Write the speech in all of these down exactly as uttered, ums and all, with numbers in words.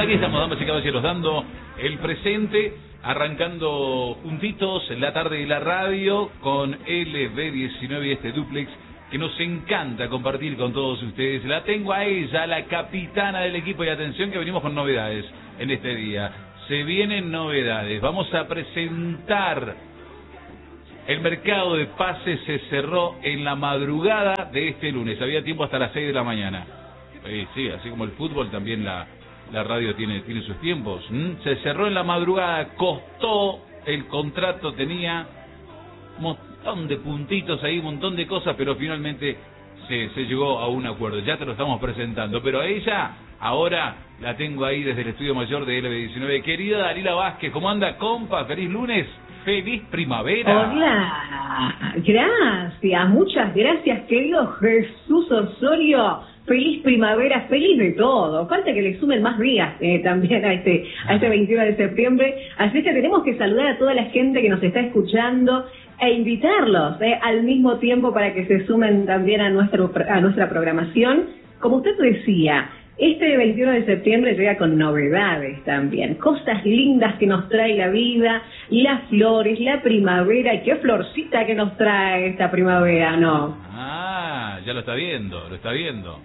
Aquí estamos, damas y caballeros, dando el presente, arrancando juntitos en la tarde de la radio con L B diecinueve y este duplex que nos encanta compartir con todos ustedes. La tengo a ella, la capitana del equipo, y atención que venimos con novedades en este día. Se vienen novedades, vamos a presentar. El mercado de pases se cerró en la madrugada de este lunes, había tiempo hasta las seis de la mañana. Eh, sí, así como el fútbol, también la, la radio tiene, tiene sus tiempos. ¿Mm? Se cerró en la madrugada, costó el contrato, tenía un montón de puntitos ahí, un montón de cosas, pero finalmente se, se llegó a un acuerdo. Ya te lo estamos presentando, pero a ella ahora la tengo ahí desde el estudio mayor de L B diecinueve. Querida Dalila Vázquez, ¿cómo anda, compa? Feliz lunes. ¡Feliz primavera! Hola, gracias, muchas gracias, querido Jesús Osorio. Feliz primavera, feliz de todo. Falta que le sumen más días eh, también a este, a este veintiuno de septiembre. Así que tenemos que saludar a toda la gente que nos está escuchando e invitarlos eh, al mismo tiempo para que se sumen también a, nuestro, a nuestra programación. Como usted decía, este veintiuno de septiembre llega con novedades también, cosas lindas que nos trae la vida, las flores, la primavera. Y qué florcita que nos trae esta primavera, ¿no? Ah, ya lo está viendo, lo está viendo.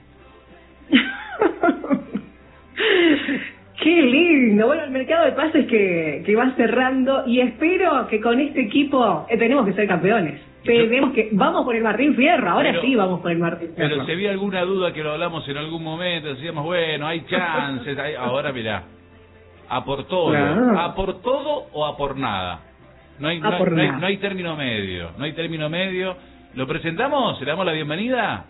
Qué lindo. Bueno, el mercado de pases que, que va cerrando, y espero que con este equipo eh, tenemos que ser campeones. Tenemos que, vamos por el Martín Fierro, ahora pero, sí vamos por el Martín Fierro. Pero si había alguna duda, que lo hablamos en algún momento, decíamos, bueno, hay chances, hay... ahora mirá, a por todo, claro. A por todo o a por nada. No hay, no, no, hay, no hay término medio, no hay término medio. ¿Lo presentamos? ¿Le damos la bienvenida?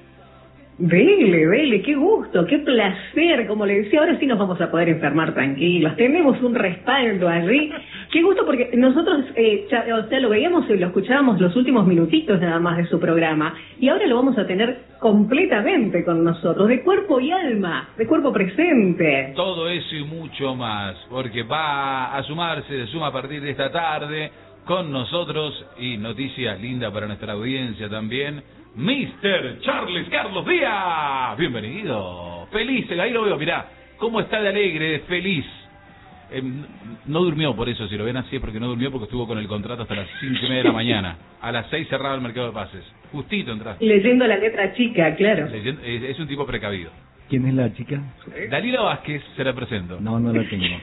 Vele, vele, qué gusto, qué placer. Como le decía, ahora sí nos vamos a poder enfermar tranquilos. Tenemos un respaldo allí. Qué gusto, porque nosotros, eh, ya, o sea, lo veíamos y lo escuchábamos los últimos minutitos nada más de su programa. Y ahora lo vamos a tener completamente con nosotros, de cuerpo y alma, de cuerpo presente. Todo eso y mucho más, porque va a sumarse, se suma a partir de esta tarde con nosotros, y noticia linda para nuestra audiencia también, mister Charles Carlos Díaz. Bienvenido. Feliz, ahí lo veo, mirá, cómo está de alegre, de feliz. Eh, no durmió por eso, si lo ven así es porque no durmió, porque estuvo con el contrato hasta las cinco y media de la mañana. A las seis cerraba el mercado de pases. Justito entraste. Leyendo la letra chica, claro. Leyendo, es, es un tipo precavido. ¿Quién es la chica? Dalila Vázquez, se la presento. No, no la tengo.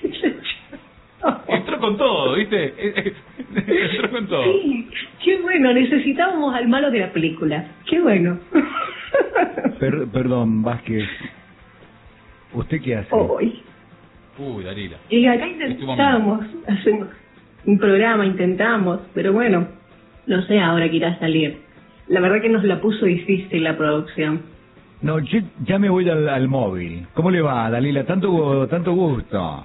Entró con todo, ¿viste? Entró con todo. Sí, qué bueno, necesitábamos al malo de la película. Qué bueno. Per, perdón, Vázquez. ¿Usted qué hace? Hoy. Uy, Dalila. Y acá intentamos, hacemos un programa, intentamos, pero bueno, no sé ahora que irá a salir. La verdad que nos la puso difícil la producción. No, yo ya me voy al, al móvil. ¿Cómo le va, Dalila? Tanto, tanto gusto.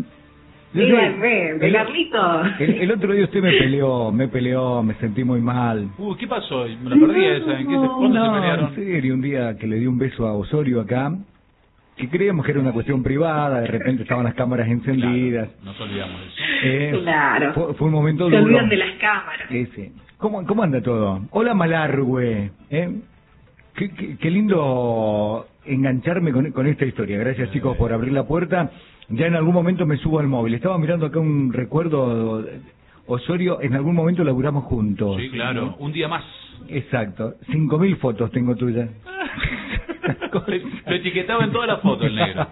Dígame, de Carlito. El, el otro día usted me peleó, me peleó, me sentí muy mal. Uy, ¿qué pasó? Me la perdí esa. ¿En qué se, ¿Cuándo no, se pelearon? En serio, un día que le di un beso a Osorio acá, que creíamos que era una cuestión privada, de repente estaban las cámaras encendidas. Claro, nos olvidamos de eso. Eh, claro. Fue, fue un momento se duro. Se olvidan de las cámaras. Ese. ¿Cómo, ¿Cómo anda todo? Hola, Malargüe. ¿Eh? Qué, qué, qué lindo engancharme con, con esta historia. Gracias, eh. chicos, por abrir la puerta. Ya en algún momento me subo al móvil. Estaba mirando acá un recuerdo. Osorio, en algún momento laburamos juntos. Sí, claro. ¿No? Un día más. Exacto. Cinco mil fotos tengo tuyas. Lo etiquetaba en todas las fotos, el negro.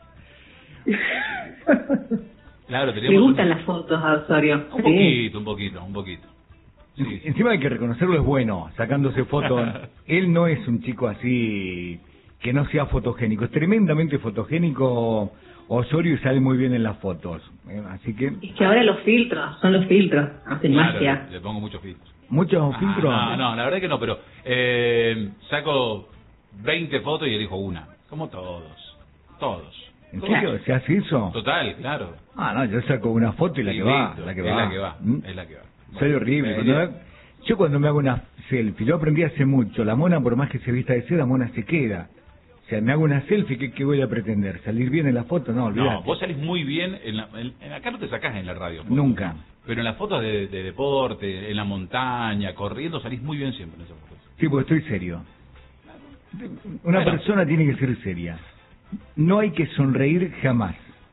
Claro, teníamos... Me gustan un... las fotos a Osorio. Un sí. poquito, un poquito, un poquito. Sí. Encima hay que reconocerlo, es bueno, sacándose fotos. Él no es un chico así que no sea fotogénico. Es tremendamente fotogénico Osorio y sale muy bien en las fotos. Así que... Es que ahora los filtros, son los filtros, hacen claro, magia. Le, le pongo muchos filtros. ¿Muchos ah, filtros? No, no, la verdad que no, pero eh, saco veinte fotos y elijo una. Como todos, todos. ¿En serio? ¿Se hace eso? Total, claro. Ah, no, yo saco una foto y la y que listo, va, la que es va. la que va, ¿Mm? es la que va. Soy bueno, horrible. Cuando me, yo cuando me hago una selfie, yo aprendí hace mucho, la mona por más que se vista de seda, la mona se queda. O sea, me hago una selfie, ¿qué, qué voy a pretender? ¿Salir bien en la foto? No, olvídate. No, vos salís muy bien, en la, en, en acá no te sacás en la radio. Foto. Nunca. Pero en las fotos de, de deporte, en la montaña, corriendo, salís muy bien siempre en esas fotos. Sí, porque estoy serio. Una bueno. persona tiene que ser seria. No hay que sonreír jamás.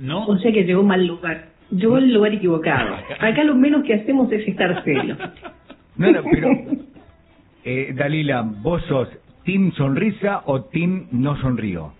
¿No? O sea que llegó a un mal lugar. Llegó al lugar equivocado. Acá lo menos que hacemos es estar serio. No, no, pero... Eh, Dalila, ¿vos sos team sonrisa o team no sonrío?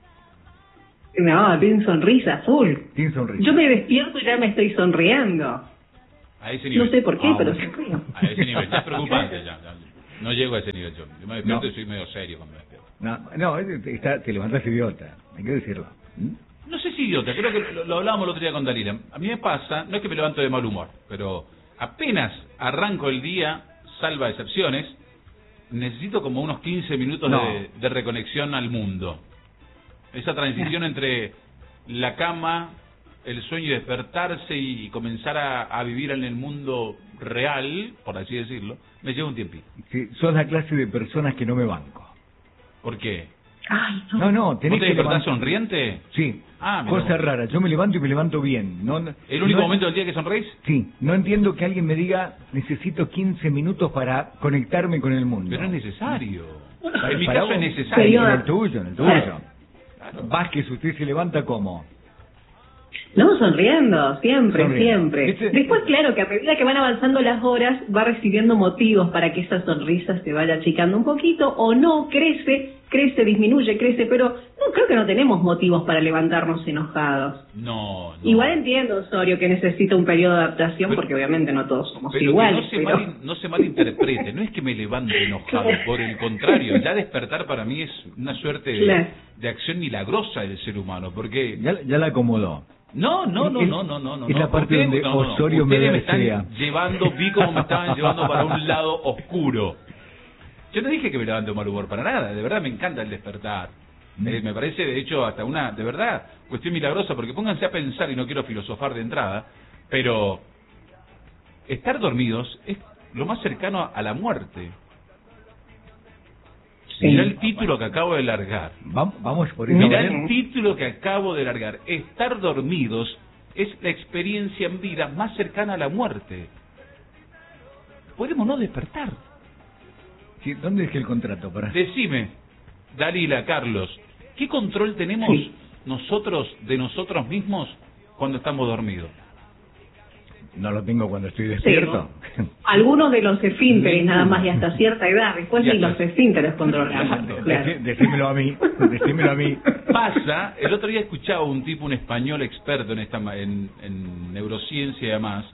No, tiene sonrisa full. Team sonrisa. Yo me despierto y ya me estoy sonriendo. A ese nivel. No sé por qué, Ah, pero bueno. sonrío. A ese nivel. Ya es preocupante. Ya, ya. No llego a ese nivel yo. Yo me despierto No. y soy medio serio cuando me despierto. No, no, está, te levantás idiota, hay que decirlo. ¿Mm? No sé si idiota, creo que lo, lo hablábamos el otro día con Dalila. A mí me pasa, no es que me levanto de mal humor, pero apenas arranco el día, salva excepciones, necesito como unos quince minutos No. de, de reconexión al mundo. Esa transición entre la cama, el sueño y despertarse y comenzar a, a vivir en el mundo real, por así decirlo, me lleva un tiempito. Sí, sos la clase de personas que no me banco. ¿Por qué? Ay, no. No, no, ¿Vos tenés te que despertás levantar- sonriente? Sí, Ah, mirá cosa vos. rara, yo me levanto y me levanto bien. No, no- ¿El único no- momento del día que sonreís? Sí, no entiendo que alguien me diga, necesito quince minutos para conectarme con el mundo. Pero es necesario. Para- En mi para caso vos. es necesario. Periodo. En el tuyo, en el tuyo. Claro. Vázquez, usted se levanta como... No, sonriendo, siempre, Sonriendo. siempre. Este- Después, claro, que a medida que van avanzando las horas, va recibiendo motivos para que esa sonrisa se vaya achicando un poquito, o no, crece, crece, disminuye, crece, pero no creo que no tenemos motivos para levantarnos enojados. No, no. Igual entiendo, Osorio, que necesita un periodo de adaptación, Pero- porque obviamente no todos somos Pero iguales. que no se, pero... mal, no se malinterprete, no es que me levante enojado, por el contrario, ya despertar para mí es una suerte de, Claro. de acción milagrosa del ser humano, porque... Ya, ya la acomodó. No, no, no, Es- no, no, no, no. es la no. parte Ustedes- donde no, no, no. Osorio me Ustedes me desea. están llevando, vi como me estaban llevando para un lado oscuro. Yo no dije que me levante un mal humor para nada, de verdad me encanta el despertar. Eh, me parece, de hecho, hasta una, de verdad, cuestión milagrosa, porque pónganse a pensar, y no quiero filosofar de entrada, pero estar dormidos es lo más cercano a la muerte. Sí. Mirá el título que acabo de largar. Vam- Vamos por esa Mirá manera. el título que acabo de largar. Estar dormidos es la experiencia en vida más cercana a la muerte. Podemos no despertar. Sí, ¿dónde dejé el contrato? Para... Decime, Dalila, Carlos, ¿qué control tenemos Sí. nosotros de nosotros mismos cuando estamos dormidos? No lo tengo cuando estoy despierto. Algunos de los esfínteres Ninguno. nada más y hasta cierta edad, después Y ni hasta- los esfínteres controlamos. Exacto. Claro. Decí- Decímelo a mí, decímelo a mí. Pasa, el otro día escuchaba a un tipo, un español experto en esta ma- en, en neurociencia y demás,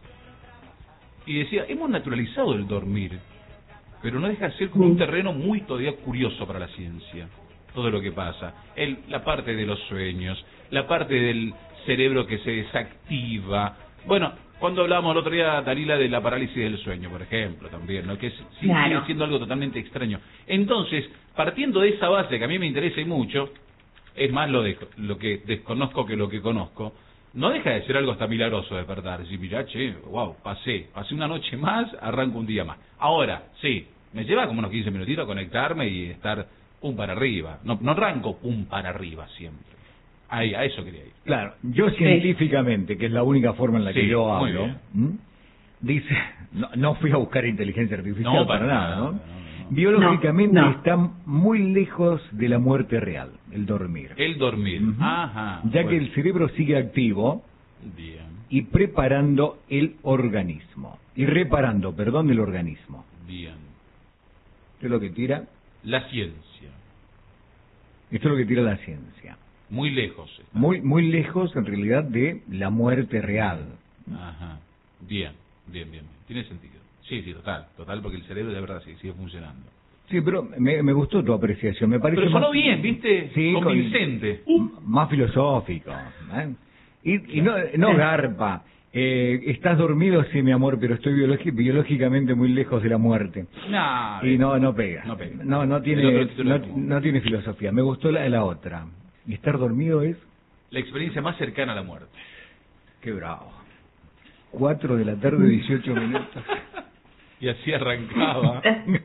y decía, hemos naturalizado el dormir, pero no deja de ser como un terreno muy todavía curioso para la ciencia, todo lo que pasa. El, la parte de los sueños, la parte del cerebro que se desactiva. Bueno, cuando hablábamos el otro día, Dalila, de la parálisis del sueño, por ejemplo, también, ¿no? Que es, sí, Claro. sigue siendo algo totalmente extraño. Entonces, partiendo de esa base que a mí me interesa y mucho, es más lo, de, lo que desconozco que lo que conozco, no deja de ser algo hasta milagroso despertar. Decir, mirá, che, wow, pasé, pasé una noche más, arranco un día más. Ahora, sí, me lleva como unos quince minutitos a conectarme y estar pum para arriba. No, no arranco pum para arriba siempre. Ahí, a eso quería ir. Claro, yo científicamente, que es la única forma en la que Sí, yo muy hablo, bien. ¿m? dice, no, no fui a buscar inteligencia artificial No, para, para nada, nada, ¿no? no, no, no. Biológicamente No, no. está muy lejos de la muerte real, el dormir. El dormir. Ujú. Ajá. Ya que bueno. el cerebro sigue activo Bien, y preparando el organismo. Y reparando, perdón, el organismo. bien. Esto es lo que tira, La ciencia. esto es lo que tira la ciencia. Muy lejos. está. Muy, muy lejos en realidad de la muerte real. Ajá. Bien, bien, bien, bien. Tiene sentido. Sí, sí, total, total, porque el cerebro de verdad sí, sigue funcionando. Sí, pero me, me gustó tu apreciación, me parece Pero sonó más, bien, ¿viste? Sí, con- Convincente. m- más filosófico. ¿eh? Y, y no, no garpa. Eh, estás dormido, sí, mi amor, pero estoy biologi- biológicamente muy lejos de la muerte. Nah, Y no, no pega. No pega. No, no El tiene, otro título no, es como- no tiene filosofía. Me gustó la, la otra. Estar dormido es, La experiencia más cercana a la muerte. qué bravo. Cuatro de la tarde, dieciocho minutos. Y así arrancaba.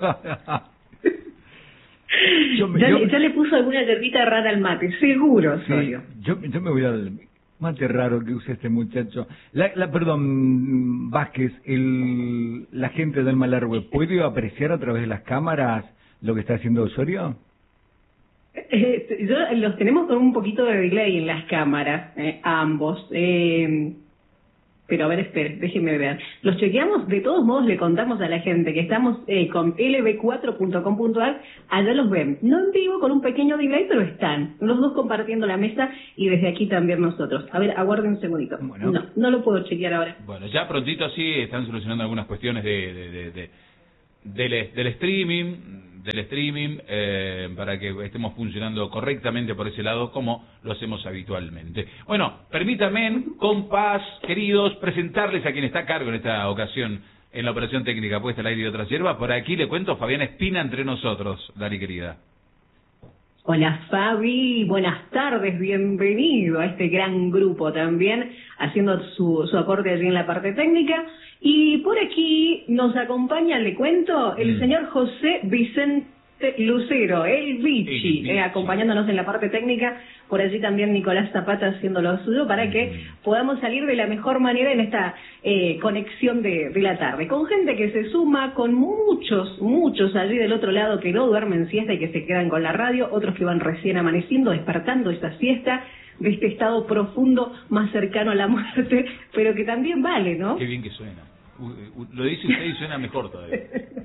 Yo me- Ya, yo- le, ya le puso alguna hierbita rara al mate, seguro, Sí, Osorio. yo, yo me voy al mate raro que usa este muchacho. La, la perdón, Vázquez, el, la gente del Malargüe, ¿puede apreciar a través de las cámaras lo que está haciendo Osorio? Eh, yo, los tenemos con un poquito de delay en las cámaras, eh, ambos. Eh, pero a ver, esperen, déjenme ver. Los chequeamos, de todos modos le contamos a la gente que estamos eh, con L B cuatro punto com punto a r, allá los ven. No en vivo, con un pequeño delay, pero están. Los dos compartiendo la mesa y desde aquí también nosotros. A ver, aguarden un segundito. Bueno. No, no lo puedo chequear ahora. Bueno, ya prontito así están solucionando algunas cuestiones de, de, de, de del, del streaming, del streaming eh, para que estemos funcionando correctamente por ese lado como lo hacemos habitualmente. Bueno, permítanme, compas, queridos, presentarles a quien está a cargo en esta ocasión en la operación técnica puesta al aire de otras hierbas. Por aquí le cuento, Fabián Espina entre nosotros, Dari querida. Hola Fabi, buenas tardes, bienvenido a este gran grupo también, haciendo su, su aporte allí en la parte técnica. Y por aquí nos acompaña, le cuento, el mm. señor José Vicente Lucero, el Vichy, eh, acompañándonos en la parte técnica. Por allí también Nicolás Zapata haciendo lo suyo para que podamos salir de la mejor manera en esta eh, conexión de, de la tarde. Con gente que se suma, con muchos, muchos allí del otro lado que no duermen siesta y que se quedan con la radio, otros que van recién amaneciendo, despertando esta siesta de este estado profundo más cercano a la muerte, pero que también vale, ¿no? Qué bien que suena. Lo dice usted y suena mejor todavía.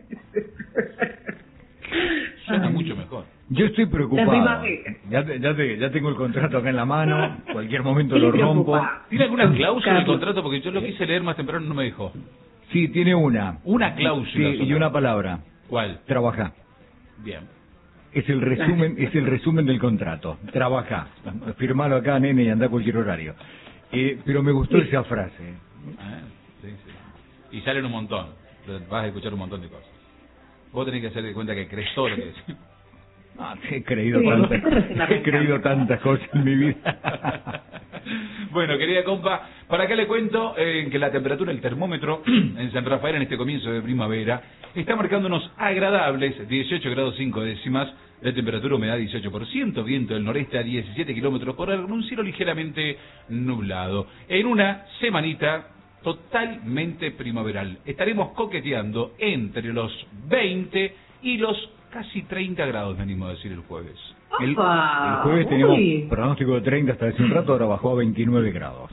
Suena Ay. mucho mejor. Yo estoy preocupado. Ya, te, ya, te, ya tengo el contrato acá en la mano. Cualquier momento lo rompo. ¿Tiene alguna cláusula del contrato? Porque yo lo quise leer más temprano y no me dejó. Sí, tiene una. Una cláusula. Sí, y una palabra. ¿Cuál? Trabaja. Bien. Es el resumen, es el resumen del contrato. Trabaja. Firmalo acá, nene, y anda a cualquier horario. Eh, pero me gustó sí. esa frase. Ah, sí, sí. Y salen un montón. Vas a escuchar un montón de cosas. Vos tenés que hacer de cuenta que crees todo lo que decís. Ah, he creído, sí, tantas, he creído tantas cosas en mi vida. Bueno, querida compa, para acá le cuento eh, que la temperatura, el termómetro en San Rafael en este comienzo de primavera está marcando unos agradables dieciocho grados cinco décimas de temperatura, humedad dieciocho por ciento, viento del noreste a diecisiete kilómetros por hora, un cielo ligeramente nublado. En una semanita totalmente primaveral. Estaremos coqueteando entre los veinte y los casi treinta grados, venimos a decir el jueves. El, el jueves teníamos pronóstico de treinta hasta hace un rato, ahora bajó a veintinueve grados.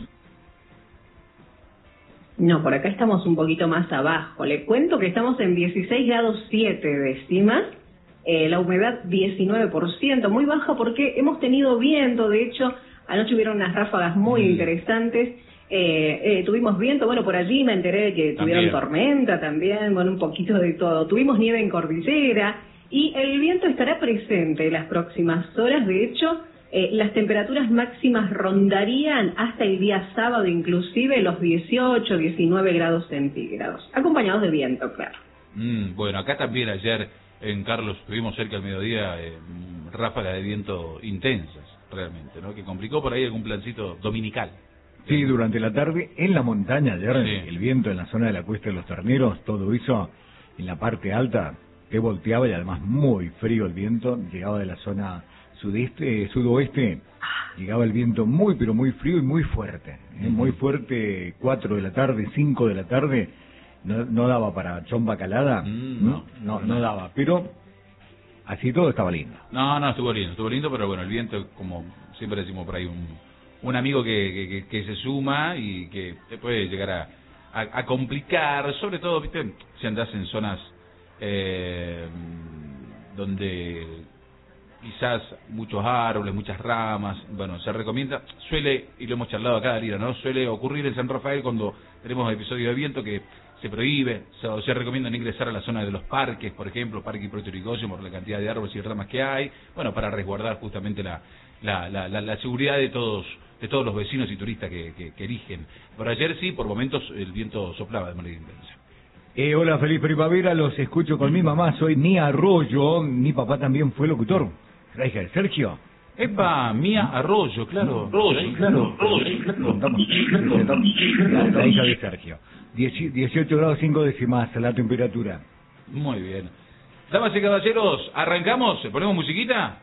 No, por acá estamos un poquito más abajo. Le cuento que estamos en dieciséis grados siete décimas, eh, la humedad diecinueve por ciento, muy baja porque hemos tenido viento. De hecho, anoche hubieron unas ráfagas muy mm. interesantes. Eh, eh, tuvimos viento, bueno, por allí me enteré de que tuvieron también tormenta también, bueno, un poquito de todo. Tuvimos nieve en cordillera y el viento estará presente en las próximas horas. De hecho, eh, las temperaturas máximas rondarían hasta el día sábado inclusive los dieciocho, diecinueve grados centígrados, acompañados de viento, claro. Mm, bueno, acá también ayer en Carlos tuvimos cerca al mediodía eh, ráfagas de viento intensas, realmente, ¿no? Que complicó por ahí algún plancito dominical. Sí, durante la tarde en la montaña, ayer sí. El viento en la zona de la Cuesta de los Terneros, todo eso en la parte alta, que volteaba y además muy frío el viento, llegaba de la zona sudeste, eh, sudoeste, llegaba el viento muy pero muy frío y muy fuerte, eh, muy fuerte, cuatro de la tarde, cinco de la tarde, no, no daba para chomba calada, mm, no, no, no daba, pero así todo estaba lindo. No, no, estuvo lindo, estuvo lindo, pero bueno, el viento, como siempre decimos por ahí, un... un amigo que, que, que se suma y que te puede llegar a, a, a complicar, sobre todo, viste, si andás en zonas eh, donde quizás muchos árboles, muchas ramas, bueno, se recomienda, suele, y lo hemos charlado acá, Dalira, ¿no? Suele ocurrir en San Rafael cuando tenemos episodios de viento que se prohíbe, se, se recomienda no ingresar a la zona de los parques, por ejemplo, Parque Hipólito Yrigoyen, por la cantidad de árboles y ramas que hay, bueno, para resguardar justamente la, la, la, la, la seguridad de todos de todos los vecinos y turistas que, que, que erigen. Por ayer sí, por momentos el viento soplaba de manera intensa. Eh, hola, feliz primavera, los escucho con mi mamá, soy Mía Arroyo, mi papá también fue locutor. ¿La hija de Sergio? Epa, Mía Arroyo, claro. Arroyo, claro, Arroyo, claro. La, la hija de Sergio. dieciocho grados cinco décimas la temperatura. Muy bien. Damas y caballeros, ¿arrancamos? ¿Ponemos musiquita?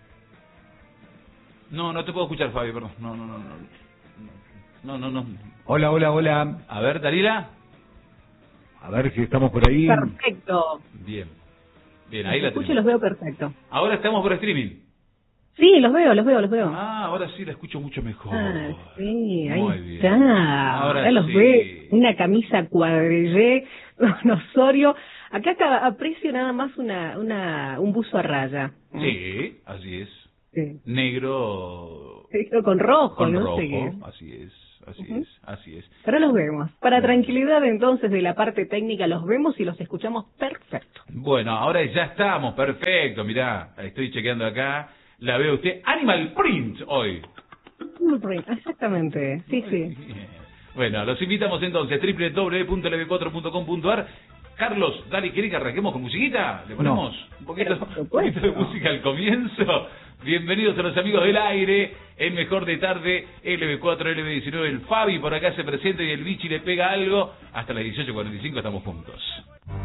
No, no te puedo escuchar, Fabi, perdón. No, no, no, no. No, no, no. Hola, hola, hola. A ver, Dalila. A ver si estamos por ahí. Perfecto. Bien. Bien, ahí la tenemos. Los veo perfecto. Ahora estamos por streaming. Sí, los veo, los veo, los veo. Ah, ahora sí la escucho mucho mejor. Ah, sí, ahí Muy bien. está. Ahora, Ahora los sí. ve, una camisa cuadrillé, un Osorio. Acá, acá aprecio nada más una, una, un buzo a raya. Sí, así es. Sí. Negro Negro con rojo, con no rojo, sé qué. así es, así Ujú. es, así es. Pero los vemos. Para tranquilidad entonces de la parte técnica los vemos y los escuchamos perfecto. Bueno, ahora ya estamos, perfecto, mirá, estoy chequeando acá, la veo usted, Animal Print hoy. Exactamente, sí, sí. Bueno, los invitamos entonces, doble u doble u doble u punto ele ve cuatro punto com punto a r. Carlos, dale, ¿querés que arranquemos con musiquita? ¿Le ponemos no. un, poquito, un poquito de música al comienzo? Bienvenidos a los amigos del aire, el mejor de tarde, ele ve cuatro, ele ve diecinueve, el Fabi por acá se presenta y el Bichi le pega algo. Hasta las dieciocho cuarenta y cinco estamos juntos.